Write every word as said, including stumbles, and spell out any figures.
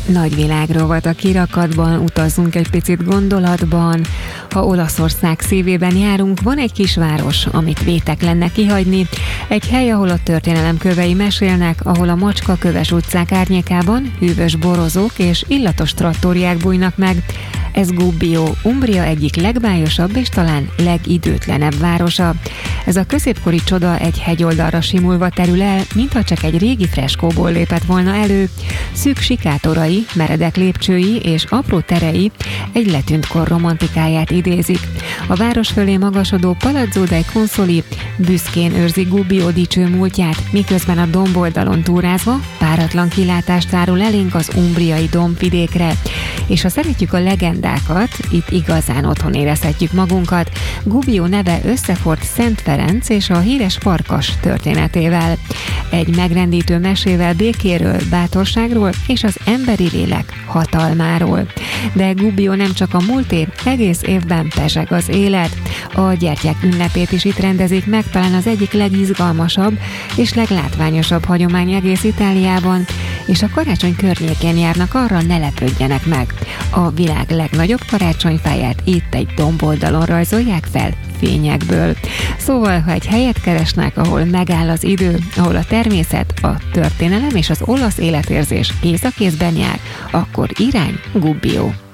Nagyvilágrovat a kirakatban, utazzunk egy picit gondolatban. Ha Olaszország szívében járunk, van egy kisváros, amit vétek lenne kihagyni. Egy hely, ahol a történelem kövei mesélnek, ahol a macskaköves utcák árnyékában hűvös borozók és illatos trattóriák bújnak meg. Ez Gubbio, Umbria egyik legbájosabb és talán legidőtlenebb városa. Ez a középkori csoda egy hegyoldalra simulva terül el, mintha csak egy régi freskóból lépett volna elő. Szűk sikátorai, meredek lépcsői és apró terei egy letűnt kor romantikáját idézik. A város fölé magasodó Palazzo dei Consoli büszkén őrzi Gubbio dicső múltját, miközben a domboldalon túrázva páratlan kilátást tárul elénk az umbriai dombvidékre. És ha szeretjük a legendákat, itt igazán otthon érezhetjük magunkat. Gubbio neve összefort Szent Ferenc és a híres farkas történetével. Egy megrendítő mesével békéről, bátorságról és az emberi lélek hatalmáról. De Gubbio nem csak a múlté, egész évben pezseg az élet. A gyertyák ünnepét is itt rendezik meg, talán az egyik legizgalmasabb és leglátványosabb hagyomány egész Itáliában, és a karácsony környékén járnak, arra ne lepődjenek meg. A világ legnagyobb karácsonyfáját itt egy domboldalon rajzolják fel fényekből. Szóval, ha egy helyet keresnek, ahol megáll az idő, ahol a természet, a történelem és az olasz életérzés kéz a kézben jár, akkor irány Gubbio.